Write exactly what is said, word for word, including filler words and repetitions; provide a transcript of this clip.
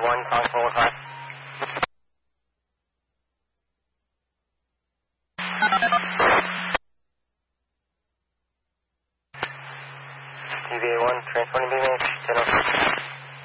one, calling four one five. T V A one, transporting B M H, ten oh six.